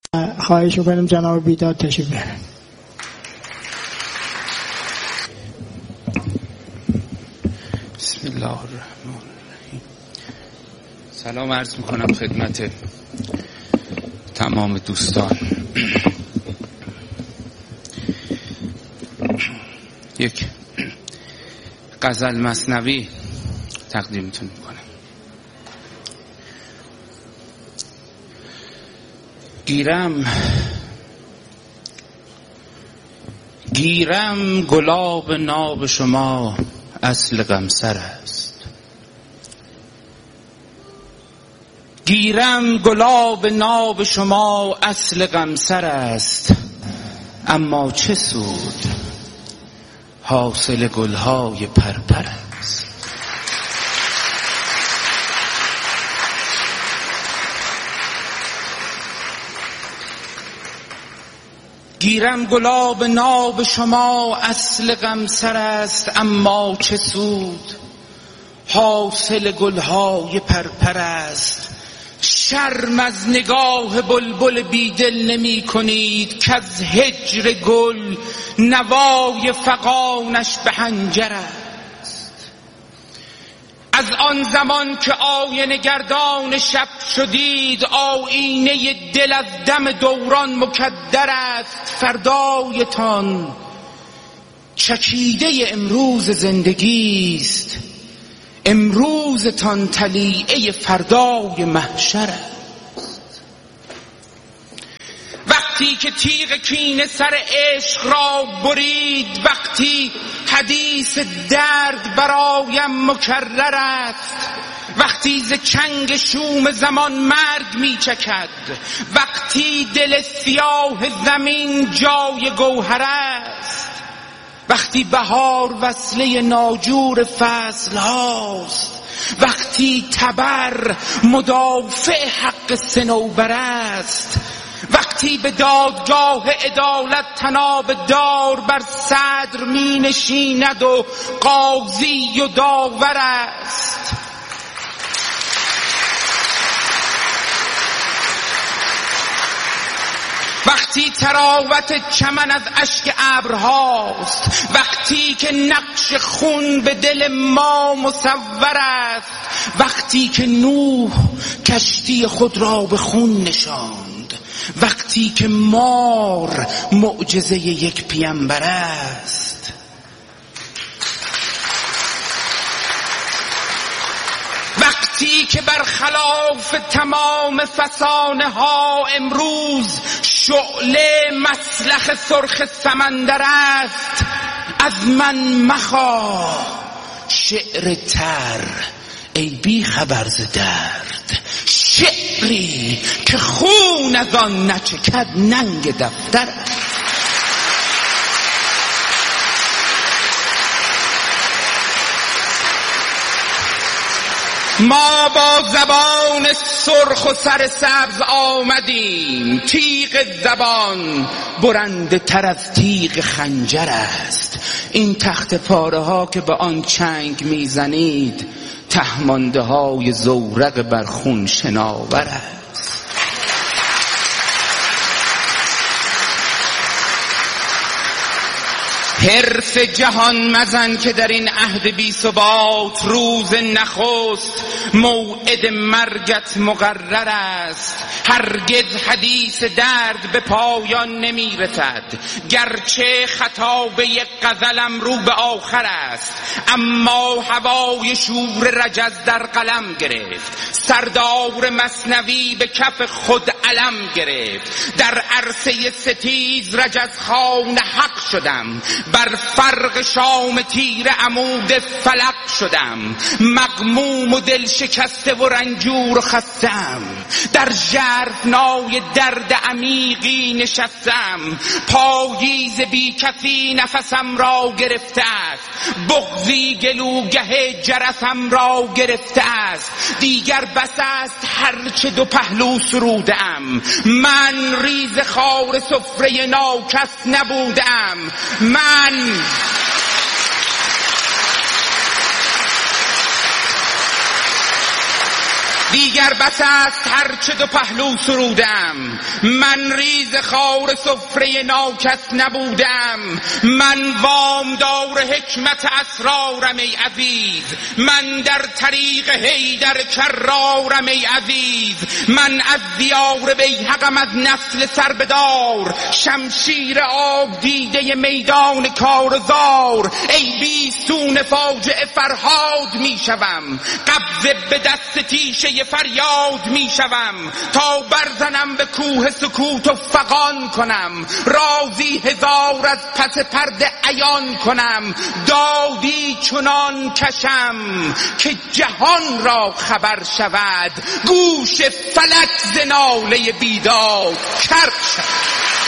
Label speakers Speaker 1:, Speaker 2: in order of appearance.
Speaker 1: خواهش می‌کنم جناب بیداد تشریف بیارن.
Speaker 2: بسم الله الرحمن الرحیم. سلام عرض میکنم خدمت تمام دوستان. یک غزل مثنوی تقدیمتون میکنم. گیرم گلاب ناب شما اصل غمسر است. گیرم گلاب ناب شما اصل غمسر است، اما چه سود حاصل گلهای پرپر است. گیرم گلاب ناب شما اصل غمسر است، اما چه سود حاصل گلهای پرپر است. شرم از نگاه بلبل بیدل نمی کنید که از هجر گل نوای فغانش به حنجر است. از آن زمان که آینه گردان شب شدید، آینه دل از دم دوران مکدر است. فردایتان چکیده امروز زندگی است، امروزتان طلیعه فردای محشر است. وقتی که تیغ کینه سر عشق را برید، وقتی حدیث درد برایم مکرر است، وقتی ز چنگ شوم زمان مرگ می چکد، وقتی دل سیاه زمین جای گوهر است، وقتی بهار وصله ناجور فصل هاست، وقتی تبر مدافع حق صنوبر است، وقتی به دادگاه عدالت طناب دار بر صدر می نشیند و قاضی و داور است، وقتی تراوت چمن از اشک ابرهاست، وقتی که نقش خون به دل ما مصور است، وقتی که نوح کشتی خود را به خون نشاند، وقتی که مار معجزه یک پیامبر است، وقتی که برخلاف تمام فسانه ها امروز شعله مسلخ سرخ سمندر است. از من مخواه شعر تر ای بی خبر ز درد، شعری که خون از آن نچکد ننگ دفتر است. ما با زبان سرخ و سر سبز آمدیم، تیغ زبان برنده تر از تیغ خنجر است. این تخت پاره ها که به آن چنگ میزنید، تهمانده های زورق بر خون شناور است. حرف جهان مزن که در این عهد بی ثبات، روز نخست موعد مرگت مقرر است. هرگز حدیث درد به پایان نمی رسد، گرچه خطابه غزلم رو به آخر است، اما هوای شور رجز در قلم گرفت، سردار مثنوی به کف خود علم گرفت. در عرصه ستیز رجز خان حق شدم، بر فرق شام تیر عمود فلق شدم، مغموم و دل شکسته و رنجور و خستم، در ژرفنای درد عمیقی نشستم. پاییز بی کسی نفسم را گرفته است، بغضی گلوگه جرسم را گرفته است. دیگر بس است هرچه دو پهلو سرودم، من ریز خار سفره ناکس نبودم. دیگر بس است هرچه دو پهلو سرودم، من ریز خار سفره ناکس نبودم. من وامدار حکمت اسرارم ای عزیز، من در طریق حیدر کرارم ای عزیز. من از دیار بیهقم، از نسل سربدار، شمشیر آب دیده میدان کارزار. ای بیستون فاجعه فرهاد می شوم، قبضه به دست تیشه فریاد می شوم. تا برزنم به کوه سکوت و فغان کنم، رازی هزار از پس پرده عیان کنم. دادی چنان کشم که جهان را خبر شود، گوش فلک ز ناله بیداد کر شود.